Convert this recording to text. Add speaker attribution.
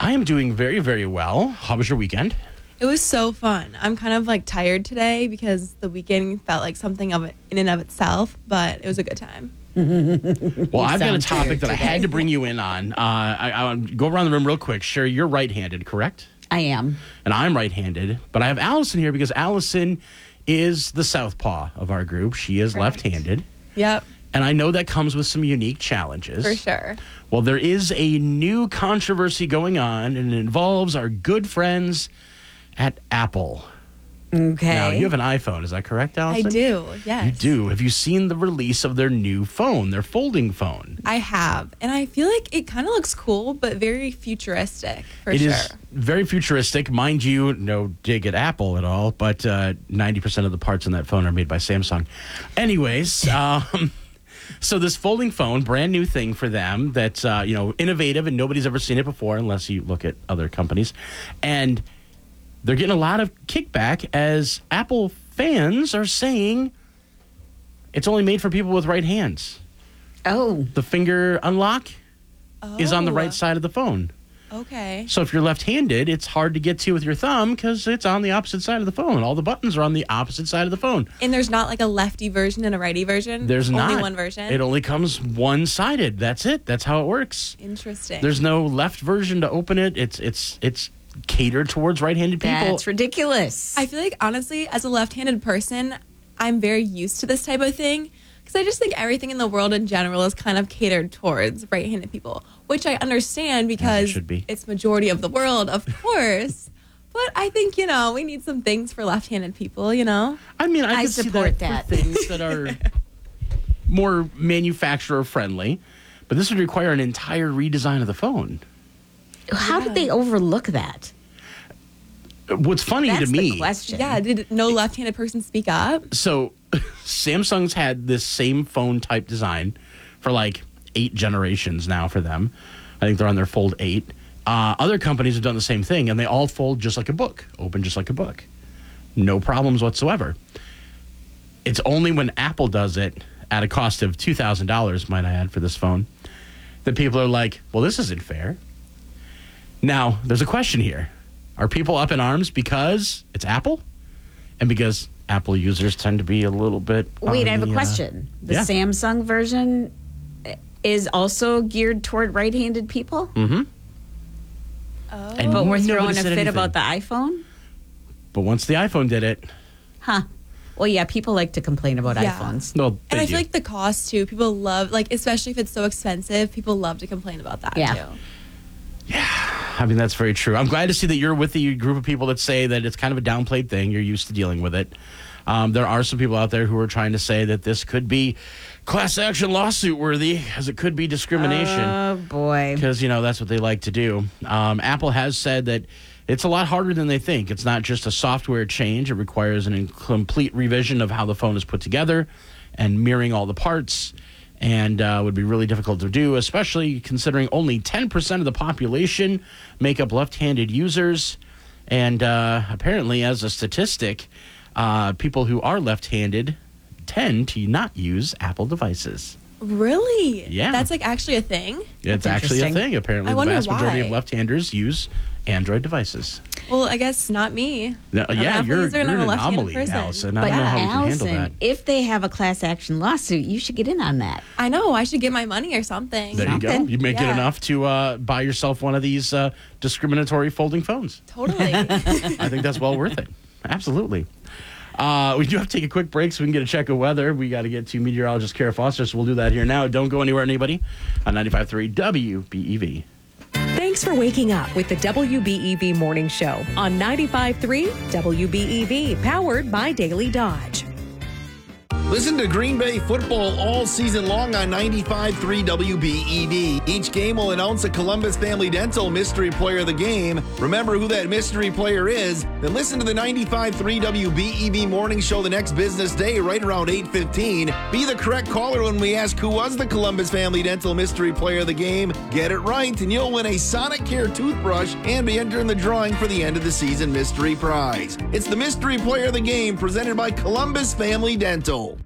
Speaker 1: I am doing very, very well. How was your weekend?
Speaker 2: It was so fun. I'm kind of tired today because the weekend felt like something of it in and of itself, but it was a good time.
Speaker 1: Well, I've got a topic that I had to bring you in on. I'll go around the room real quick. Sherry, you're right-handed, correct?
Speaker 3: I am.
Speaker 1: And I'm right-handed. But I have Allison here because Allison is the southpaw of our group. She is left-handed.
Speaker 2: Yep.
Speaker 1: And I know that comes with some unique challenges.
Speaker 2: For sure.
Speaker 1: Well, there is a new controversy going on, and it involves our good friends at Apple.
Speaker 3: Okay.
Speaker 1: Now, you have an iPhone, is that correct, Allison?
Speaker 2: I do, yes.
Speaker 1: You do. Have you seen the release of their new phone, their folding phone?
Speaker 2: I have. And I feel like it kind of looks cool, but very futuristic, for
Speaker 1: It
Speaker 2: sure.
Speaker 1: is very futuristic. Mind you, no dig at Apple at all, but 90% of the parts in that phone are made by Samsung. Anyways, so this folding phone, brand new thing for them that's, innovative, and nobody's ever seen it before unless you look at other companies. And they're getting a lot of kickback as Apple fans are saying it's only made for people with right hands.
Speaker 3: Oh.
Speaker 1: The finger unlock is on the
Speaker 2: Oh.
Speaker 1: right side of the phone.
Speaker 2: Okay.
Speaker 1: So if you're left-handed, it's hard to get to with your thumb because it's on the opposite side of the phone. All the buttons are on the opposite side of the phone.
Speaker 2: And there's not a lefty version and a righty version?
Speaker 1: There's not.
Speaker 2: Only one version?
Speaker 1: It only comes one-sided. That's it. That's how it works.
Speaker 2: Interesting.
Speaker 1: There's no left version to open it. It's catered towards right-handed people.
Speaker 3: That's ridiculous.
Speaker 2: I feel like, honestly, as a left-handed person, I'm very used to this type of thing because I just think everything in the world in general is kind of catered towards right-handed people, which I understand because
Speaker 1: should be.
Speaker 2: it's majority of the world, of course. But I think, we need some things for left-handed people,
Speaker 1: I mean, I
Speaker 3: I
Speaker 1: could see
Speaker 3: support
Speaker 1: that
Speaker 3: that.
Speaker 1: for things that are more manufacturer-friendly, but this would require an entire redesign of the phone.
Speaker 3: How did they overlook that?
Speaker 1: What's funny
Speaker 3: That's
Speaker 1: to me...
Speaker 3: the question.
Speaker 2: Yeah, did no left-handed person speak up?
Speaker 1: So Samsung's had this same phone type design for 8 generations now for them. I think they're on their Fold 8. Other companies have done the same thing, and they all fold just like a book, open just like a book. No problems whatsoever. It's only when Apple does it at a cost of $2,000, might I add, for this phone, that people are like, well, this isn't fair. Now, there's a question here. Are people up in arms because it's Apple? And because Apple users tend to be a little bit...
Speaker 3: Wait, I have a question. The Samsung version is also geared toward right-handed people?
Speaker 1: Mm-hmm.
Speaker 2: Oh.
Speaker 1: And
Speaker 3: But we're
Speaker 1: nobody
Speaker 3: throwing a
Speaker 1: said
Speaker 3: fit
Speaker 1: anything.
Speaker 3: about the iPhone?
Speaker 1: But once the iPhone did it...
Speaker 3: Huh. Well, yeah, people like to complain about
Speaker 2: Yeah.
Speaker 3: iPhones.
Speaker 1: Well,
Speaker 2: And
Speaker 1: they
Speaker 2: I
Speaker 1: do.
Speaker 2: feel like the cost, too, people love, especially if it's so expensive, people love to complain about that,
Speaker 3: Yeah.
Speaker 2: too.
Speaker 1: I mean, that's very true. I'm glad to see that you're with the group of people that say that it's kind of a downplayed thing. You're used to dealing with it. There are some people out there who are trying to say that this could be class action lawsuit worthy, as it could be discrimination.
Speaker 3: Oh, boy.
Speaker 1: Because, that's what they like to do. Apple has said that it's a lot harder than they think. It's not just a software change. It requires an complete revision of how the phone is put together and mirroring all the parts, and would be really difficult to do, especially considering only 10% of the population make up left-handed users. And apparently, as a statistic, people who are left-handed tend to not use Apple devices.
Speaker 2: Really?
Speaker 1: Yeah.
Speaker 2: That's actually a thing?
Speaker 1: It's actually a
Speaker 3: interesting.
Speaker 1: thing. Apparently,
Speaker 2: I
Speaker 1: the
Speaker 2: wonder
Speaker 1: vast majority
Speaker 2: why.
Speaker 1: of left-handers use Android devices.
Speaker 2: Well, I guess not me.
Speaker 1: No, yeah,
Speaker 2: Apple
Speaker 1: you're
Speaker 2: user and
Speaker 1: an
Speaker 2: I'm a left-handed
Speaker 1: anomaly,
Speaker 2: person.
Speaker 1: Allison. I
Speaker 3: But
Speaker 1: don't know how we can handle
Speaker 3: Allison,
Speaker 1: that.
Speaker 3: if they have a class action lawsuit, you should get in on that.
Speaker 2: I know. I should get my money or something.
Speaker 1: There you go.
Speaker 3: Something.
Speaker 1: You make it
Speaker 2: Yeah.
Speaker 1: enough to buy yourself one of these discriminatory folding phones.
Speaker 2: Totally.
Speaker 1: I think that's well worth it. Absolutely. We do have to take a quick break so we can get a check of weather. We got to get to meteorologist Kara Foster, so we'll do that here now. Don't go anywhere, anybody, on 95.3 WBEV.
Speaker 4: Thanks for waking up with the WBEV Morning Show on 95.3 WBEV, powered by Daily Dodge.
Speaker 5: Listen to Green Bay football all season long on 95.3 WBEV. Each game will announce a Columbus Family Dental Mystery Player of the Game. Remember who that mystery player is? Then listen to the 95.3 WBEV Morning Show the next business day right around 8:15. Be the correct caller when we ask who was the Columbus Family Dental Mystery Player of the Game. Get it right and you'll win a Sonic Care toothbrush and be entered in the drawing for the end of the season mystery prize. It's the Mystery Player of the Game presented by Columbus Family Dental.